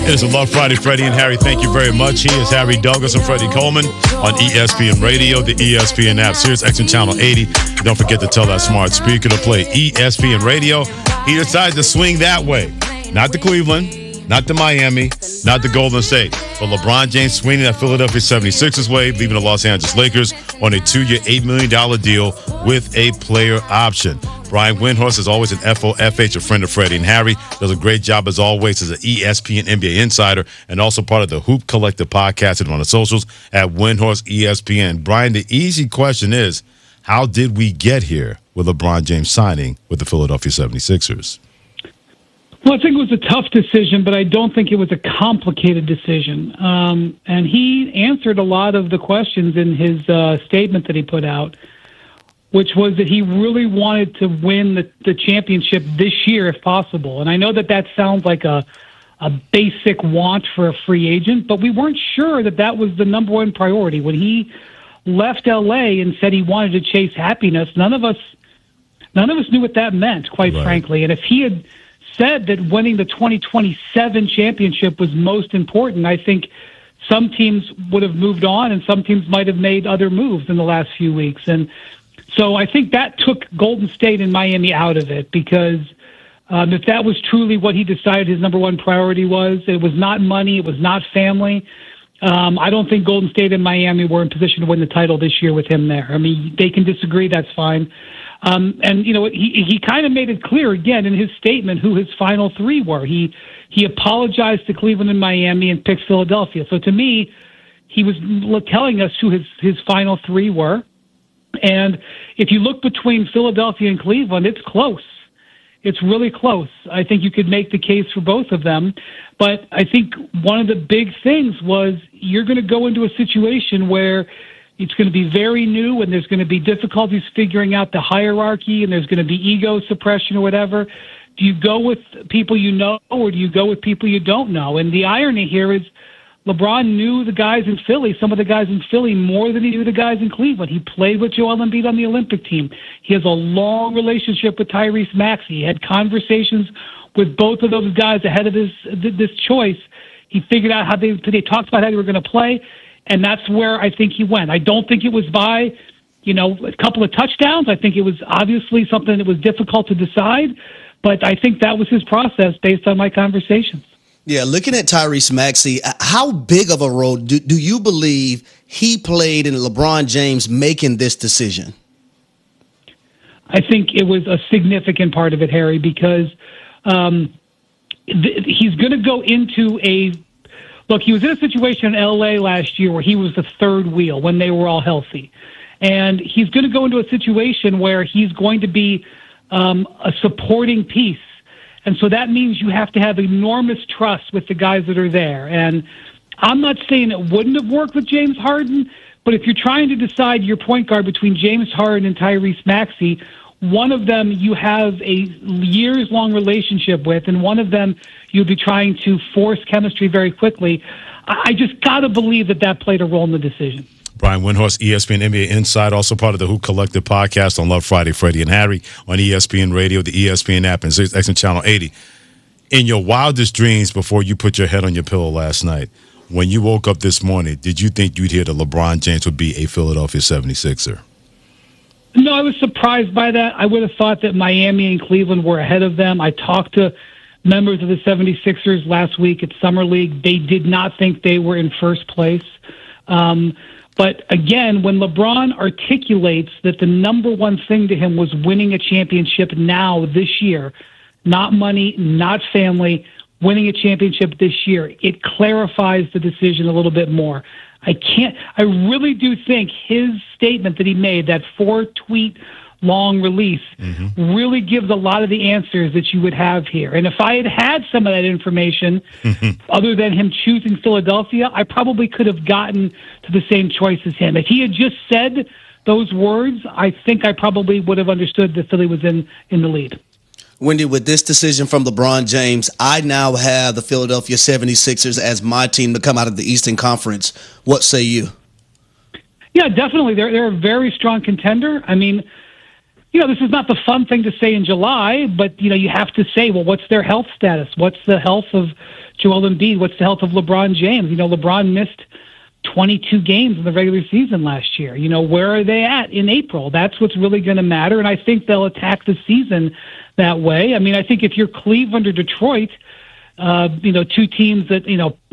It's a Love Friday, Freddie and Harry. Thank you very much. He is Harry Douglas and Freddie Coleman on ESPN Radio, the ESPN app, Sirius XM Channel 80. And don't forget to tell that smart speaker to play ESPN Radio. He decided to swing that way. Not to Cleveland, not to Miami, not to Golden State. But LeBron James swinging that Philadelphia 76ers way, leaving the Los Angeles Lakers on a 2-year, $8 million deal with a player option. Brian Windhorst is always an FOFH, a friend of Freddie and Harry. Does a great job, as always, as an ESPN NBA insider and also part of the Hoop Collective podcast and on the socials at Windhorst ESPN. Brian, the easy question is, how did we get here with LeBron James signing with the Philadelphia 76ers? Well, I think it was a tough decision, but I don't think it was a complicated decision. And he answered a lot of the questions in his statement that he put out, which was that he really wanted to win the championship this year if possible. And I know that sounds like a basic want for a free agent, but we weren't sure that was the number one priority. When he left L.A. and said he wanted to chase happiness, none of us knew what that meant, quite frankly. And if he had said that winning the 2027 championship was most important, I think some teams would have moved on and some teams might have made other moves in the last few weeks. And so I think that took Golden State and Miami out of it, because if that was truly what he decided his number one priority was, it was not money, it was not family. I don't think Golden State and Miami were in position to win the title this year with him there. I mean, they can disagree, that's fine. And, you know, he kind of made it clear again in his statement who his final three were. He apologized to Cleveland and Miami and picked Philadelphia. So to me, he was telling us who his final three were. And if you look between Philadelphia and Cleveland, it's close. It's really close. I think you could make the case for both of them. But I think one of the big things was you're going to go into a situation where it's going to be very new and there's going to be difficulties figuring out the hierarchy and there's going to be ego suppression or whatever. Do you go with people you know or do you go with people you don't know? And the irony here is LeBron knew the guys in Philly, some of the guys in Philly, more than he knew the guys in Cleveland. He played with Joel Embiid on the Olympic team. He has a long relationship with Tyrese Maxey. He had conversations with both of those guys ahead of this choice. He figured out how they talked about how they were going to play, and that's where I think he went. I don't think it was by, a couple of touchdowns. I think it was obviously something that was difficult to decide, but I think that was his process based on my conversations. Yeah, looking at Tyrese Maxey, how big of a role do you believe he played in LeBron James making this decision? I think it was a significant part of it, Harry, because he's going to go into look, he was in a situation in L.A. last year where he was the third wheel when they were all healthy. And he's going to go into a situation where he's going to be a supporting piece. And so that means you have to have enormous trust with the guys that are there. And I'm not saying it wouldn't have worked with James Harden, but if you're trying to decide your point guard between James Harden and Tyrese Maxey, one of them you have a years-long relationship with, and one of them you'll be trying to force chemistry very quickly. I just got to believe that played a role in the decision. Brian Windhorst, ESPN NBA Insider, also part of the Hoop Collective podcast on Love Friday, Freddie and Harry on ESPN Radio, the ESPN app, and Sirius XM Channel 80. In your wildest dreams before you put your head on your pillow last night, when you woke up this morning, did you think you'd hear that LeBron James would be a Philadelphia 76er? No, I was surprised by that. I would have thought that Miami and Cleveland were ahead of them. I talked to members of the 76ers last week at Summer League. They did not think they were in first place. But again, when LeBron articulates that the number one thing to him was winning a championship now this year, not money, not family, winning a championship this year, it clarifies the decision a little bit more. I really do think his statement that he made, that 4-tweet long release, really gives a lot of the answers that you would have here. And if I had some of that information, other than him choosing Philadelphia, I probably could have gotten to the same choice as him. If he had just said those words, I think I probably would have understood that Philly was in the lead. Wendy, with this decision from LeBron James, I now have the Philadelphia 76ers as my team to come out of the Eastern Conference. What say you? Yeah, definitely. They're a very strong contender. I mean, this is not the fun thing to say in July, but, you have to say, well, what's their health status? What's the health of Joel Embiid? What's the health of LeBron James? LeBron missed 22 games in the regular season last year. Where are they at in April? That's what's really going to matter, and I think they'll attack the season that way. I mean, I think if you're Cleveland or Detroit, two teams that,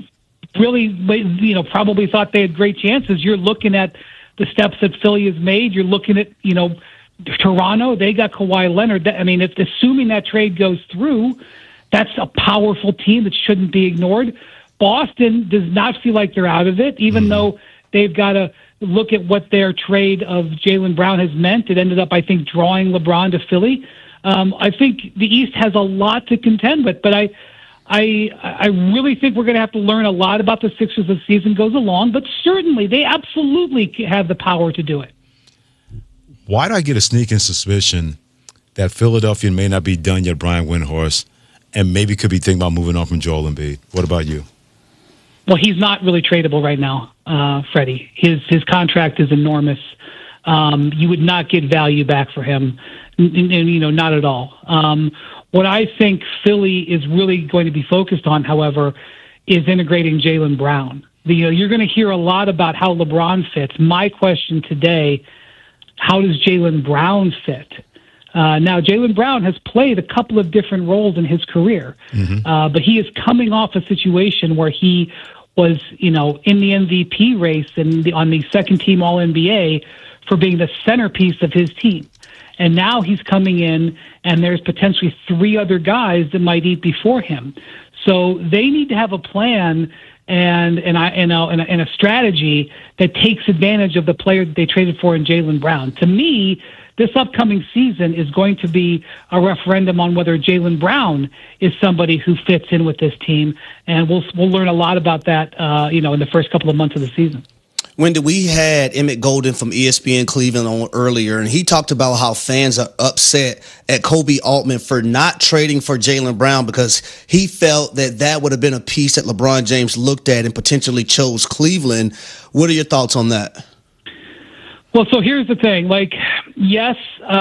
really, probably thought they had great chances, you're looking at the steps that Philly has made. You're looking at, Toronto, they got Kawhi Leonard. If assuming that trade goes through, that's a powerful team that shouldn't be ignored. Boston does not feel like they're out of it, even though they've got to look at what their trade of Jaylen Brown has meant. It ended up, I think, drawing LeBron to Philly. I think the East has a lot to contend with, but I really think we're going to have to learn a lot about the Sixers as the season goes along, but certainly they absolutely have the power to do it. Why do I get a sneaking suspicion that Philadelphia may not be done yet, Brian Windhorst, and maybe could be thinking about moving on from Joel Embiid? What about you? Well, he's not really tradable right now, Freddie. His contract is enormous. You would not get value back for him, not at all. What I think Philly is really going to be focused on, however, is integrating Jaylen Brown. You're going to hear a lot about how LeBron fits. My question today, how does Jaylen Brown fit? Now, Jaylen Brown has played a couple of different roles in his career, but he is coming off a situation where he was, in the MVP race and on the second-team All-NBA for being the centerpiece of his team. And now he's coming in, and there's potentially 3 other guys that might eat before him. So they need to have a plan and a strategy that takes advantage of the player that they traded for in Jaylen Brown. To me, this upcoming season is going to be a referendum on whether Jaylen Brown is somebody who fits in with this team, and we'll learn a lot about that, in the first couple of months of the season. Wendy, we had Emmett Golden from ESPN Cleveland on earlier, and he talked about how fans are upset at Kobe Altman for not trading for Jaylen Brown because he felt that would have been a piece that LeBron James looked at and potentially chose Cleveland. What are your thoughts on that? Well, so here's the thing. Yes,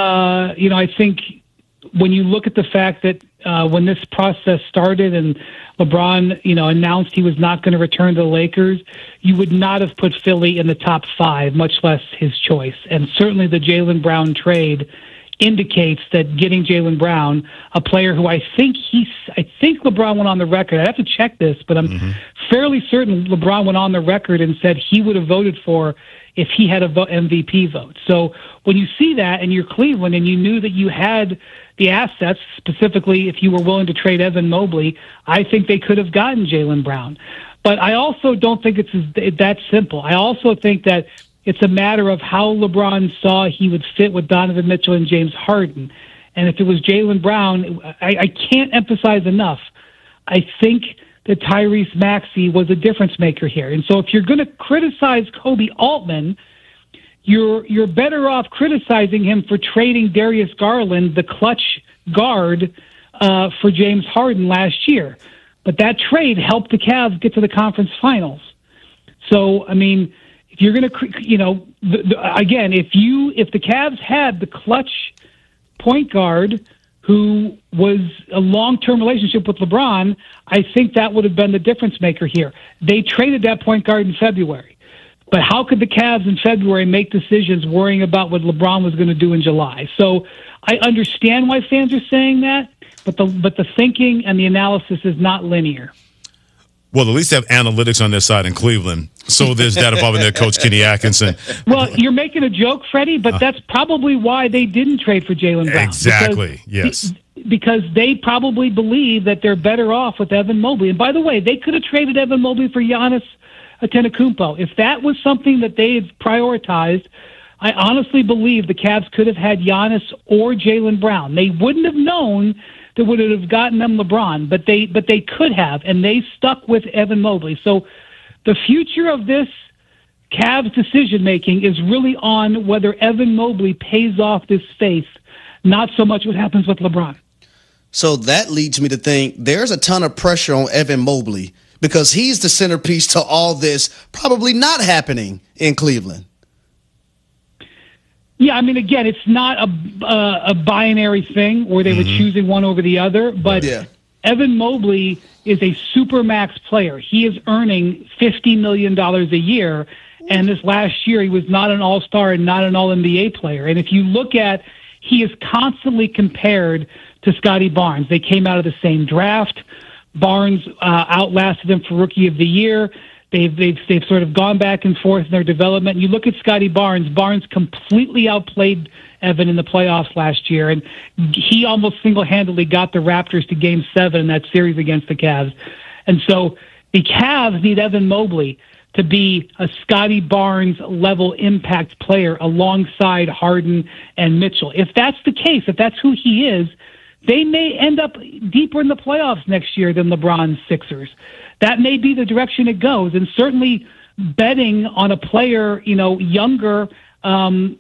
I think when you look at the fact that when this process started and LeBron, announced he was not going to return to the Lakers, you would not have put Philly in the top 5, much less his choice. And certainly the Jaylen Brown trade indicates that getting Jaylen Brown, a player who I think LeBron went on the record. I have to check this, but I'm fairly certain LeBron went on the record and said he would have voted for if he had a MVP vote. So when you see that and you're Cleveland and you knew that you had the assets, specifically if you were willing to trade Evan Mobley, I think they could have gotten Jaylen Brown. But I also don't think it's that simple. I also think that it's a matter of how LeBron saw he would fit with Donovan Mitchell and James Harden. And if it was Jaylen Brown, I can't emphasize enough, I think that Tyrese Maxey was a difference maker here. And so if you're going to criticize Kobe Altman, you're better off criticizing him for trading Darius Garland, the clutch guard, for James Harden last year. But that trade helped the Cavs get to the conference finals. So, if you're going to, again, if the Cavs had the clutch point guard who was a long-term relationship with LeBron, I think that would have been the difference maker here. They traded that point guard in February. But how could the Cavs in February make decisions worrying about what LeBron was going to do in July? So I understand why fans are saying that, but the thinking and the analysis is not linear. Well, at least they have analytics on their side in Cleveland. So there's that involving their coach, Kenny Atkinson. Well, you're making a joke, Freddie, but that's probably why they didn't trade for Jaylen Brown. Exactly, yes. Because they probably believe that they're better off with Evan Mobley. And by the way, they could have traded Evan Mobley for Giannis Antetokounmpo. If that was something that they had prioritized, I honestly believe the Cavs could have had Giannis or Jaylen Brown. They wouldn't have known that would have gotten them LeBron, but they could have, and they stuck with Evan Mobley. So the future of this Cavs decision-making is really on whether Evan Mobley pays off this faith, not so much what happens with LeBron. So that leads me to think there's a ton of pressure on Evan Mobley because he's the centerpiece to all this probably not happening in Cleveland. Yeah, again, it's not a binary thing where they were choosing one over the other, but Evan Mobley is a supermax player. He is earning $50 million a year, and this last year he was not an all-star and not an all-NBA player. And if you look at, he is constantly compared to Scotty Barnes. They came out of the same draft. Barnes outlasted him for Rookie of the Year. They've sort of gone back and forth in their development. You look at Scotty Barnes. Barnes completely outplayed Evan in the playoffs last year, and he almost single-handedly got the Raptors to Game 7 in that series against the Cavs. And so the Cavs need Evan Mobley to be a Scotty Barnes-level impact player alongside Harden and Mitchell. If that's the case, if that's who he is, they may end up deeper in the playoffs next year than LeBron's Sixers. That may be the direction it goes, and certainly betting on a player, younger than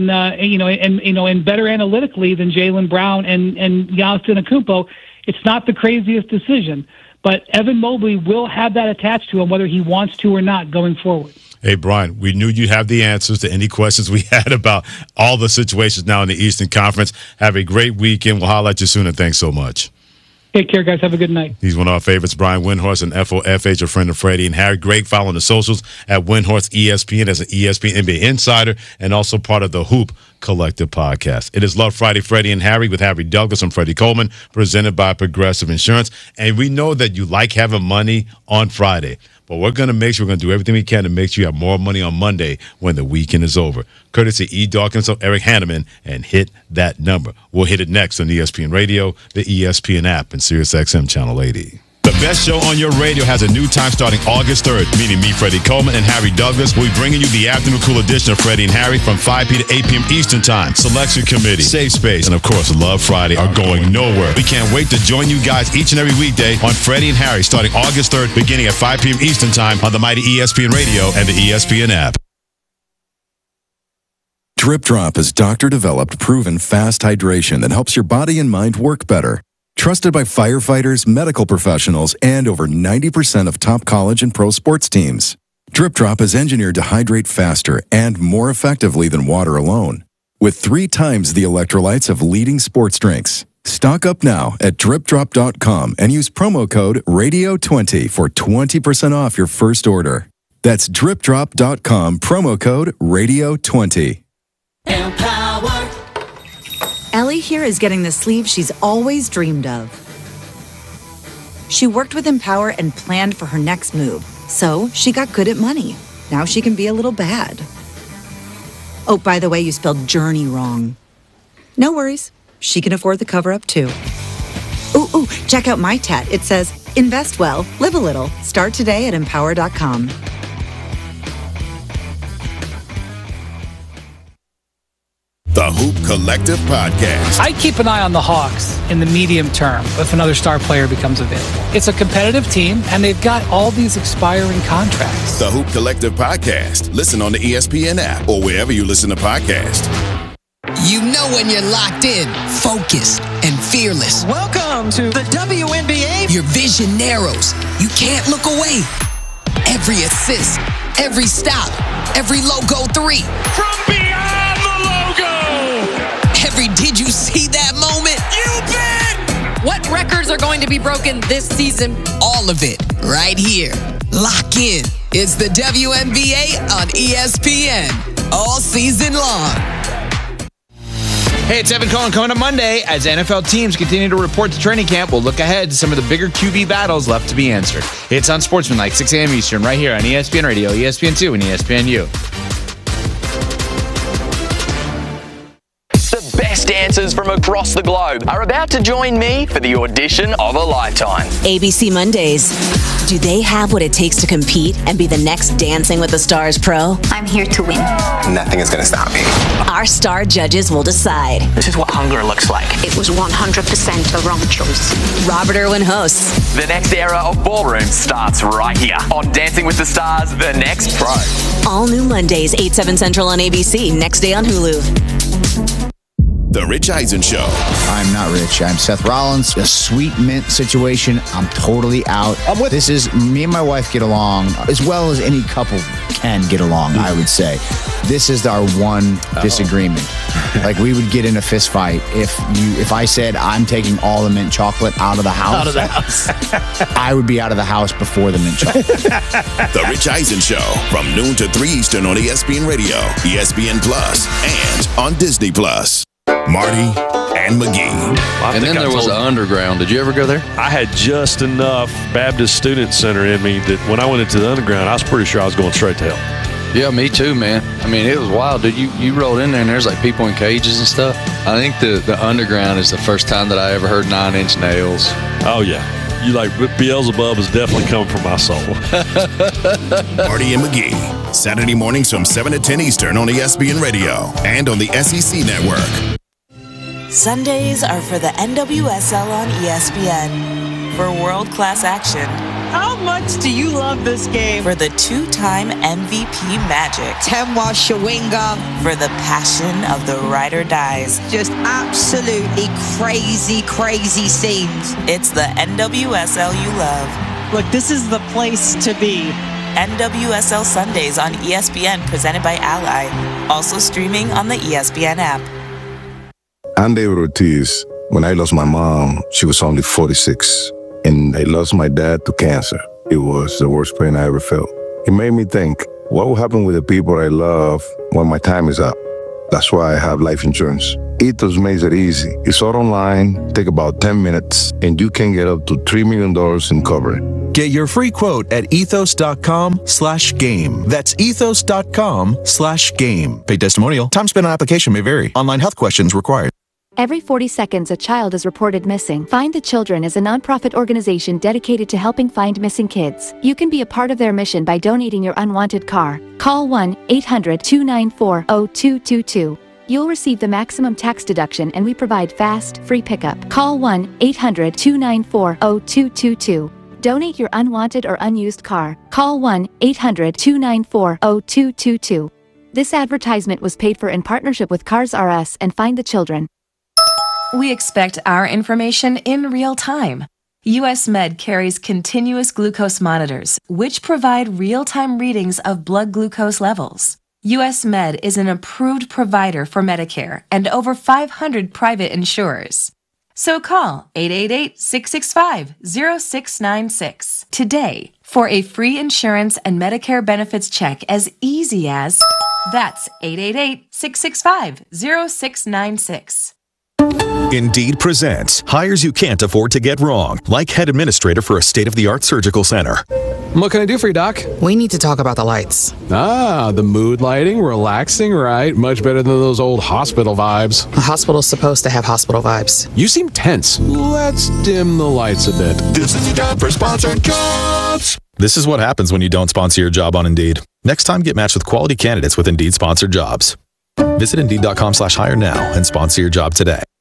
and better analytically than Jaylen Brown and Giannis Antetokounmpo, it's not the craziest decision. But Evan Mobley will have that attached to him, whether he wants to or not, going forward. Hey, Brian, we knew you'd have the answers to any questions we had about all the situations now in the Eastern Conference. Have a great weekend. We'll holler at you soon, and thanks so much. Take care, guys. Have a good night. He's one of our favorites, Brian Windhorst, and FOFH, a friend of Freddie and Harry. Great following the socials at Windhorst ESPN as an ESPN NBA insider and also part of the Hoop Collective podcast. It is Love Friday, Freddie and Harry with Harry Douglas and Freddie Coleman, presented by Progressive Insurance. And we know that you like having money on Friday, but we're going to make sure we're going to do everything we can to make sure you have more money on Monday when the weekend is over. Courtesy E. Dawkins of Eric Hanneman, and hit that number. We'll hit it next on ESPN Radio, the ESPN app, and SiriusXM Channel 80. The best show on your radio has a new time starting August 3rd, meaning me, Freddie Coleman, and Harry Douglas. We'll be bringing you the afternoon cool edition of Freddie and Harry from 5 p. to 8 p.m. Eastern Time. Selection Committee, Safe Space, and of course, Love Friday are going nowhere. We can't wait to join you guys each and every weekday on Freddie and Harry starting August 3rd, beginning at 5 p.m. Eastern Time on the mighty ESPN Radio and the ESPN app. Drip Drop is doctor-developed, proven fast hydration that helps your body and mind work better. Trusted by firefighters, medical professionals, and over 90% of top college and pro sports teams. Drip Drop is engineered to hydrate faster and more effectively than water alone, with 3 times the electrolytes of leading sports drinks. Stock up now at dripdrop.com and use promo code RADIO20 for 20% off your first order. That's dripdrop.com, promo code RADIO20. Empower. Ellie here is getting the sleeve she's always dreamed of. She worked with Empower and planned for her next move, so she got good at money. Now she can be a little bad. Oh, by the way, you spelled journey wrong. No worries. She can afford the cover-up, too. Ooh, check out my tat. It says, invest well, live a little. Start today at empower.com. The Hoop Collective Podcast. I keep an eye on the Hawks in the medium term if another star player becomes available. It's a competitive team, and they've got all these expiring contracts. The Hoop Collective Podcast. Listen on the ESPN app or wherever you listen to podcasts. You know when you're locked in, focused, and fearless. Welcome to the WNBA. Your vision narrows. You can't look away. Every assist, every stop, every logo 3. From beyond the logo. Every did you see that moment? You bet. What records are going to be broken this season? All of it right here. Lock in. It's the WNBA on ESPN all season long. Hey, it's Evan Cohen coming up Monday. As NFL teams continue to report to training camp, we'll look ahead to some of the bigger QB battles left to be answered. It's on Sportsmanlike, 6 a.m. Eastern, right here on ESPN Radio, ESPN2, and ESPNU. The best dancers from across the globe are about to join me for the audition of a lifetime. ABC Mondays. Do they have what it takes to compete and be the next Dancing with the Stars pro? I'm here to win. Nothing is going to stop me. Our star judges will decide. This is what hunger looks like. It was 100% a wrong choice. Robert Irwin hosts. The next era of ballroom starts right here on Dancing with the Stars, The Next Pro. All new Mondays, 8, 7 Central on ABC. Next day on Hulu. The Rich Eisen Show. I'm not rich. I'm Seth Rollins. A sweet mint situation. I'm totally out. This is me and my wife get along as well as any couple 10 get along, I would say. This is our one disagreement. Like, we would get in a fist fight if I said I'm taking all the mint chocolate out of the house. I would be out of the house before the mint chocolate. The Rich Eisen Show from noon to 3 Eastern on ESPN Radio, ESPN Plus, and on Disney Plus. Marty and McGee. And then there was the Underground. Did you ever go there? I had just enough Baptist Student Center in me that when I went into the Underground, I was pretty sure I was going straight to hell. Yeah, me too, man. I mean, it was wild, dude. You rolled in there and there's like people in cages and stuff. I think the Underground is the first time that I ever heard 9 Inch Nails. Oh, yeah. You like Beelzebub is definitely coming from my soul. Marty and McGee, Saturday mornings from 7 to 10 Eastern on ESPN Radio and on the SEC Network. Sundays are for the NWSL on ESPN. For world-class action. How much do you love this game? For the 2-time MVP Magic. Temwa Shawinga. For the passion of the ride or dies. Just absolutely crazy scenes. It's the NWSL you love. Look, this is the place to be. NWSL Sundays on ESPN, presented by Ally. Also streaming on the ESPN app. I'm David Ortiz. When I lost my mom, she was only 46. And I lost my dad to cancer. It was the worst pain I ever felt. It made me think, what will happen with the people I love when my time is up? That's why I have life insurance. Ethos makes it easy. It's all online, take about 10 minutes, and you can get up to $3 million in coverage. Get your free quote at ethos.com/game. That's ethos.com/game. Paid testimonial. Time spent on application may vary. Online health questions required. Every 40 seconds, a child is reported missing. Find the Children is a nonprofit organization dedicated to helping find missing kids. You can be a part of their mission by donating your unwanted car. Call 1-800-294-0222. You'll receive the maximum tax deduction, and we provide fast, free pickup. Call 1-800-294-0222. Donate your unwanted or unused car. Call 1-800-294-0222. This advertisement was paid for in partnership with Cars R Us and Find the Children. We expect our information in real time. US Med carries continuous glucose monitors, which provide real-time readings of blood glucose levels. US Med is an approved provider for Medicare and over 500 private insurers. So call 888-665-0696 today for a free insurance and Medicare benefits check as easy as... That's 888-665-0696. Indeed presents hires you can't afford to get wrong, like head administrator for a state-of-the-art surgical center. What can I do for you, Doc? We need to talk about the lights. Ah, the mood lighting, relaxing, right? Much better than those old hospital vibes. A hospital's supposed to have hospital vibes. You seem tense. Let's dim the lights a bit. This is your time for sponsored jobs. This is what happens when you don't sponsor your job on Indeed. Next time, get matched with quality candidates with Indeed sponsored jobs. Visit Indeed.com/hire now and sponsor your job today.